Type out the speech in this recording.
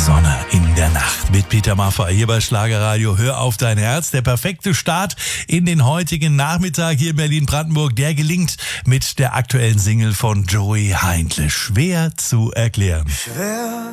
Sonne in der Nacht mit Peter Maffay hier bei Schlagerradio. Hör auf dein Herz. Der perfekte Start in den heutigen Nachmittag hier in Berlin-Brandenburg. Der gelingt mit der aktuellen Single von Joey Heindle. Schwer zu erklären. Schwer